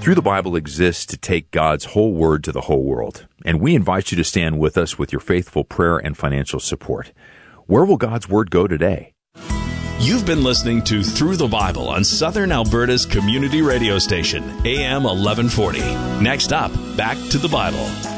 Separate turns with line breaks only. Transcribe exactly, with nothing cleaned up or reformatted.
Through the Bible exists to take God's whole word to the whole world, and we invite you to stand with us with your faithful prayer and financial support. Where will God's word go today?
You've been listening to Through the Bible on Southern Alberta's community radio station, A M eleven forty. Next up, back to the Bible.